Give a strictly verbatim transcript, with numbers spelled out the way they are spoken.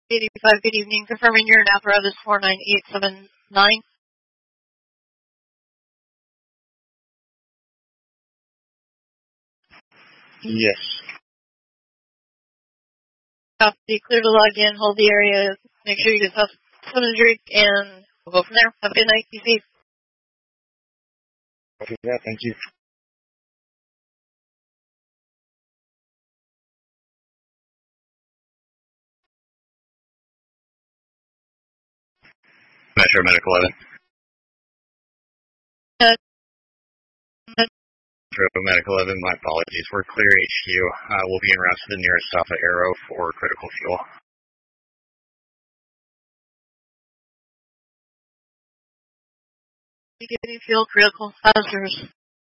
eighty-five, good evening. Confirming your apparatus four nine eight seven nine. Yes. Copy. Clear to log in. Hold the area. Make sure you get something to drink, and we'll go from there. Have a good night. Be safe. Okay, yeah, thank you. Metro Medic eleven. Uh, Metro Medic eleven, my apologies. We're clear H Q. Uh, we'll be en route to the nearest stop at Arrow for critical fuel. Getting fuel critical hazards.